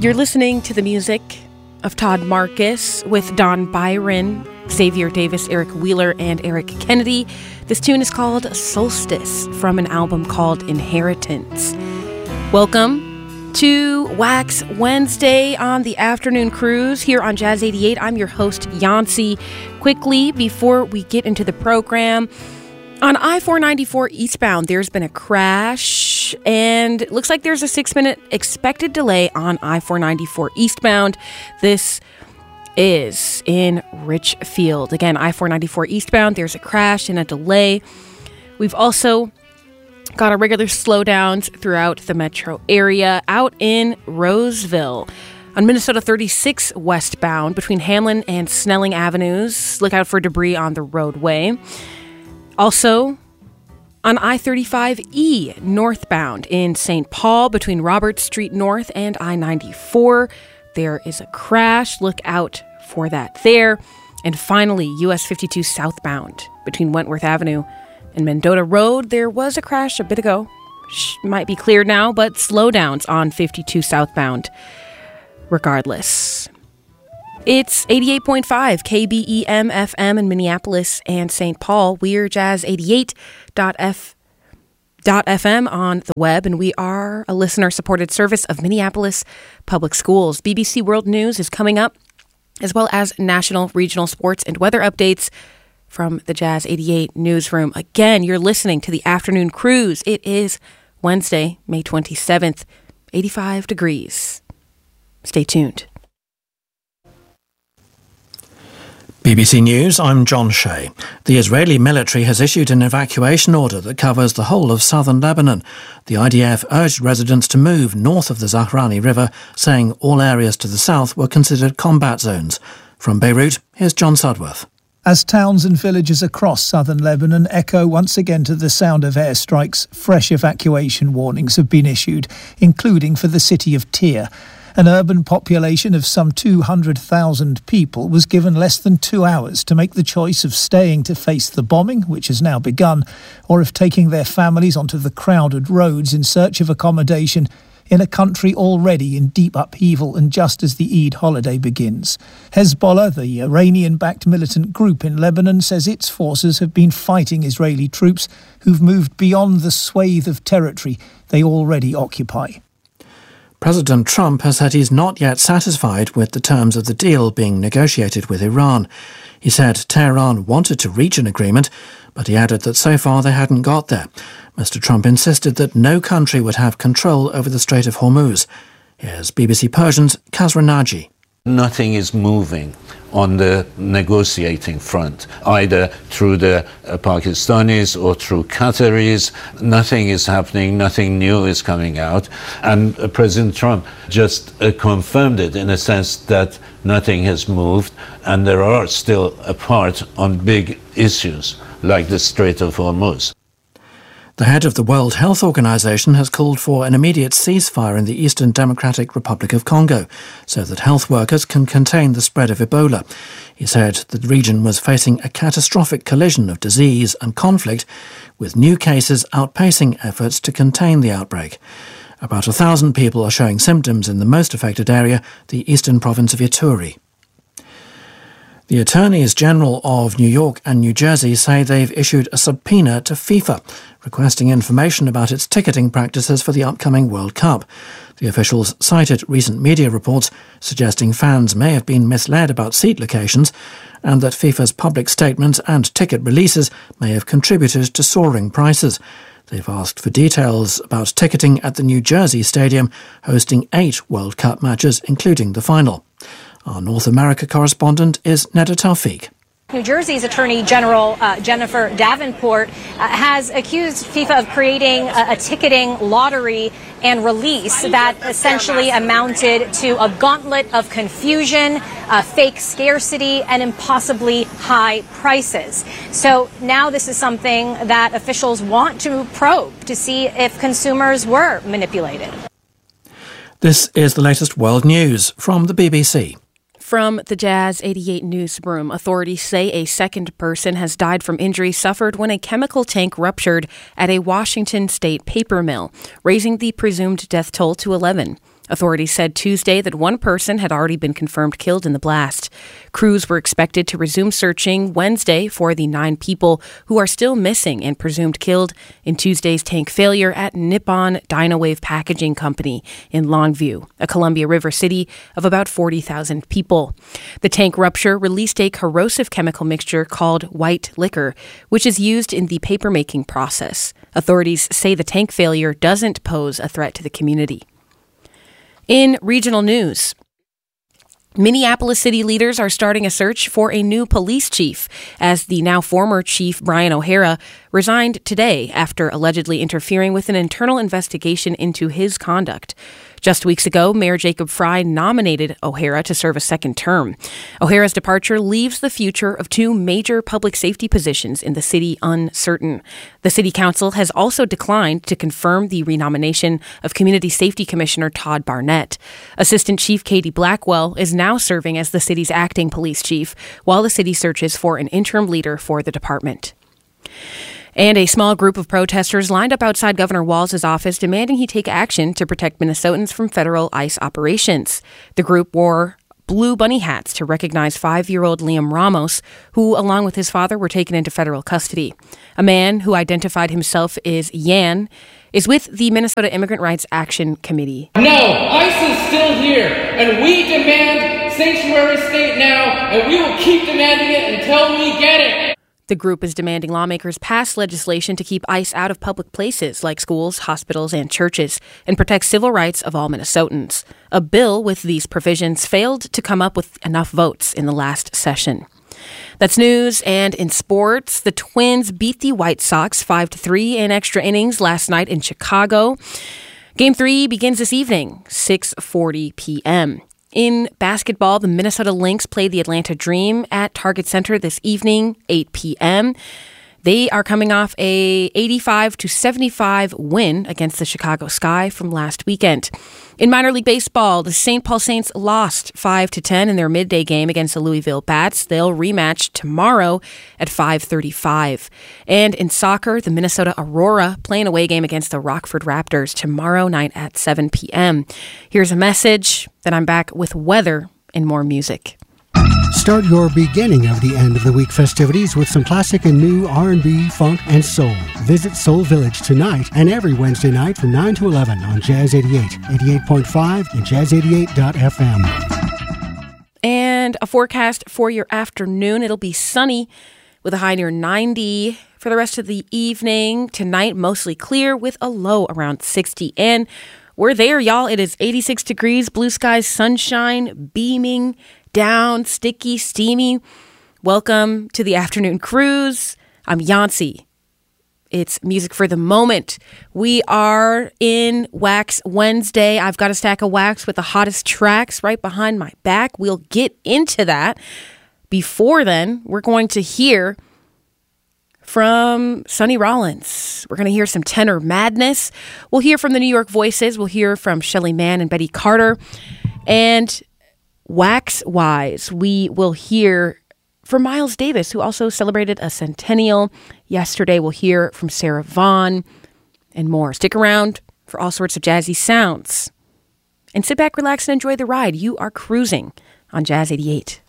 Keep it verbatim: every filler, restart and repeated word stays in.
You're listening to the music of Todd Marcus with Don Byron, Xavier Davis, Eric Wheeler, and Eric Kennedy. This tune is called Solstice from an album called Inheritance. Welcome to Wax Wednesday on the afternoon cruise here on Jazz eighty-eight. I'm your host, Yancy. Quickly, before we get into the program, on I four ninety-four eastbound, there's been a crash, and it looks like there's a six-minute expected delay on I four ninety-four eastbound. This is in Richfield. Again, I four ninety-four eastbound, there's a crash and a delay. We've also got a regular slowdowns throughout the metro area out in Roseville. On Minnesota thirty-six westbound between Hamlin and Snelling Avenues, look out for debris on the roadway. Also, on I thirty-five E northbound in Saint Paul between Robert Street North and I ninety-four, there is a crash. Look out for that there. And finally, U S fifty-two southbound between Wentworth Avenue and Mendota Road, there was a crash a bit ago. Shh, might be cleared now, but slowdowns on fifty-two southbound regardless. It's eighty-eight point five K B E M F M in Minneapolis and Saint Paul. We're jazz eighty-eight dot f m on the web, and we are a listener-supported service of Minneapolis Public Schools. B B C World News is coming up, as well as national, regional sports and weather updates from the Jazz eighty-eight newsroom. Again, you're listening to the Afternoon Cruise. It is Wednesday, May twenty-seventh, eighty-five degrees. Stay tuned. B B C News, I'm John Shea. The Israeli military has issued an evacuation order that covers the whole of southern Lebanon. The I D F urged residents to move north of the Zahrani River, saying all areas to the south were considered combat zones. From Beirut, here's John Sudworth. As towns and villages across southern Lebanon echo once again to the sound of airstrikes, fresh evacuation warnings have been issued, including for the city of Tyre. An urban population of some two hundred thousand people was given less than two hours to make the choice of staying to face the bombing, which has now begun, or of taking their families onto the crowded roads in search of accommodation in a country already in deep upheaval and just as the Eid holiday begins. Hezbollah, the Iranian-backed militant group in Lebanon, says its forces have been fighting Israeli troops who've moved beyond the swathe of territory they already occupy. President Trump has said he's not yet satisfied with the terms of the deal being negotiated with Iran. He said Tehran wanted to reach an agreement, but he added that so far they hadn't got there. Mister Trump insisted that no country would have control over the Strait of Hormuz. Here's B B C Persian's Kasra Naji. Nothing is moving on the negotiating front, either through the uh, Pakistanis or through Qataris. Nothing is happening, nothing new is coming out. And uh, President Trump just uh, confirmed it in a sense that nothing has moved, and there are still apart on big issues like the Strait of Hormuz. The head of the World Health Organization has called for an immediate ceasefire in the Eastern Democratic Republic of Congo so that health workers can contain the spread of Ebola. He said the region was facing a catastrophic collision of disease and conflict, with new cases outpacing efforts to contain the outbreak. About a thousand people are showing symptoms in the most affected area, the eastern province of Ituri. The Attorneys General of New York and New Jersey say they've issued a subpoena to FIFA, requesting information about its ticketing practices for the upcoming World Cup. The officials cited recent media reports suggesting fans may have been misled about seat locations and that FIFA's public statements and ticket releases may have contributed to soaring prices. They've asked for details about ticketing at the New Jersey Stadium, hosting eight World Cup matches, including the final. Our North America correspondent is Neda Tawfiq. New Jersey's Attorney General uh, Jennifer Davenport uh, has accused FIFA of creating a, a ticketing lottery and release that essentially amounted to a gauntlet of confusion, uh, fake scarcity, and impossibly high prices. So now this is something that officials want to probe to see if consumers were manipulated. This is the latest world news from the B B C. From the Jazz eighty-eight newsroom, authorities say a second person has died from injuries suffered when a chemical tank ruptured at a Washington state paper mill, raising the presumed death toll to eleven. Authorities said Tuesday that one person had already been confirmed killed in the blast. Crews were expected to resume searching Wednesday for the nine people who are still missing and presumed killed in Tuesday's tank failure at Nippon Dynawave Packaging Company in Longview, a Columbia River city of about forty thousand people. The tank rupture released a corrosive chemical mixture called white liquor, which is used in the paper-making process. Authorities say the tank failure doesn't pose a threat to the community. In regional news, Minneapolis city leaders are starting a search for a new police chief as the now former chief Brian O'Hara resigned today after allegedly interfering with an internal investigation into his conduct. Just weeks ago, Mayor Jacob Fry nominated O'Hara to serve a second term. O'Hara's departure leaves the future of two major public safety positions in the city uncertain. The city council has also declined to confirm the renomination of Community Safety Commissioner Todd Barnett. Assistant Chief Katie Blackwell is now serving as the city's acting police chief, while the city searches for an interim leader for the department. And a small group of protesters lined up outside Governor Walz's office demanding he take action to protect Minnesotans from federal ICE operations. The group wore blue bunny hats to recognize five-year-old Liam Ramos, who, along with his father, were taken into federal custody. A man who identified himself as Yan is with the Minnesota Immigrant Rights Action Committee. No, ICE is still here, and we demand sanctuary state now, and we will keep demanding it until we get it. The group is demanding lawmakers pass legislation to keep ICE out of public places like schools, hospitals, and churches, and protect civil rights of all Minnesotans. A bill with these provisions failed to come up with enough votes in the last session. That's news. And in sports, the Twins beat the White Sox five to three in extra innings last night in Chicago. Game three begins this evening, six forty p.m. In basketball, the Minnesota Lynx play the Atlanta Dream at Target Center this evening, eight p.m. They are coming off a eighty-five to seventy-five win against the Chicago Sky from last weekend. In minor league baseball, the Saint Paul Saints lost five to ten in their midday game against the Louisville Bats. They'll rematch tomorrow at five thirty-five. And in soccer, the Minnesota Aurora play an away game against the Rockford Raptors tomorrow night at seven p.m. Here's a message. Then I'm back with weather and more music. Start your beginning of the end of the week festivities with some classic and new R and B, funk, and soul. Visit Soul Village tonight and every Wednesday night from nine to eleven on Jazz eighty-eight, eighty-eight point five, and jazz eighty-eight dot f m. And a forecast for your afternoon. It'll be sunny with a high near ninety for the rest of the evening. Tonight, mostly clear with a low around sixty. And we're there, y'all. It is eighty-six degrees, blue skies, sunshine, beaming down, sticky, steamy. Welcome to the afternoon cruise. I'm Yancy. It's music for the moment. We are in Wax Wednesday. I've got a stack of wax with the hottest tracks right behind my back. We'll get into that. Before then, we're going to hear from Sonny Rollins. We're going to hear some tenor madness. We'll hear from the New York Voices. We'll hear from Shelly Manne and Betty Carter. And wax-wise, we will hear from Miles Davis, who also celebrated a centennial yesterday. We'll hear from Sarah Vaughan and more. Stick around for all sorts of jazzy sounds. And sit back, relax, and enjoy the ride. You are cruising on Jazz eighty-eight.